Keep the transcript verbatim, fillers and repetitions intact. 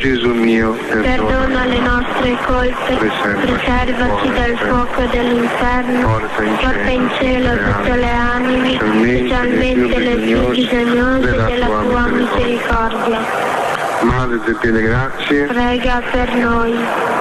Gesù mio, perdona le nostre colpe, preservaci dal fuoco dell'inferno, porta in cielo tutte le anime, specialmente le più bisognose della tua misericordia. Madre di piene grazie, prega per noi.